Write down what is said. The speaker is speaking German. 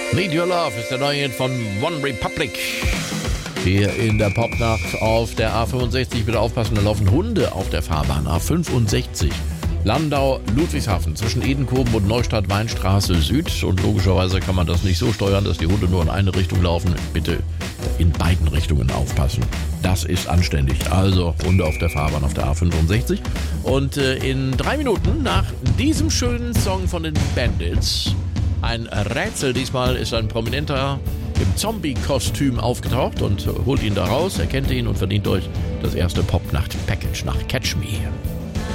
Need Your Love ist der neue Hit von One Republic. Hier in der Popnacht auf der A65. Bitte aufpassen, da laufen Hunde auf der Fahrbahn. A65. Landau, Ludwigshafen zwischen Edenkoben und Neustadt-Weinstraße Süd. Und logischerweise kann man das nicht so steuern, dass die Hunde nur in eine Richtung laufen. Bitte in beiden Richtungen aufpassen. Das ist anständig. Also Hunde auf der Fahrbahn auf der A65. Und in 3 Minuten nach diesem schönen Song von den Bandits ein Rätsel. Diesmal ist ein Prominenter im Zombie-Kostüm aufgetaucht und holt ihn da raus, erkennt ihn und verdient euch das erste Popnacht-Package nach Catch Me.